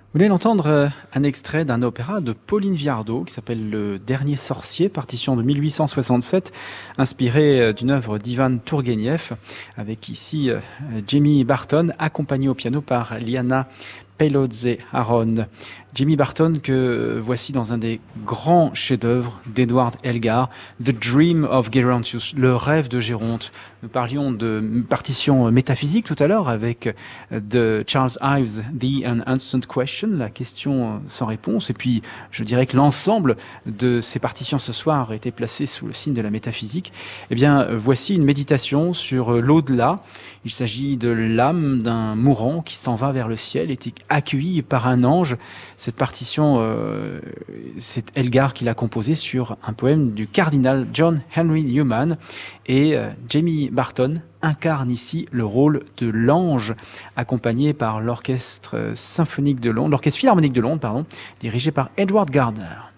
Vous venez d'entendre un extrait d'un opéra de Pauline Viardot qui s'appelle Le Dernier Sorcier, partition de 1867, inspirée d'une œuvre d'Ivan Tourguenieff, avec ici Jimmy Barton, accompagné au piano par Liana Pelodze-Aron. Jimmy Barton que voici dans un des grands chefs-d'œuvre d'Edward Elgar, The Dream of Gerontius, le rêve de Géronte. Nous parlions de partition métaphysique tout à l'heure avec de Charles Ives, The Unanswered Question, la question sans réponse. Et puis, je dirais que l'ensemble de ces partitions ce soir a été placé sous le signe de la métaphysique. Eh bien, voici une méditation sur l'au-delà. Il s'agit de l'âme d'un mourant qui s'en va vers le ciel, est accueilli par un ange. Cette partition, c'est Elgar qui l'a composée sur un poème du cardinal John Henry Newman. Et Jamie Barton incarne ici le rôle de l'ange, accompagné par l'orchestre philharmonique de Londres, dirigé par Edward Gardner.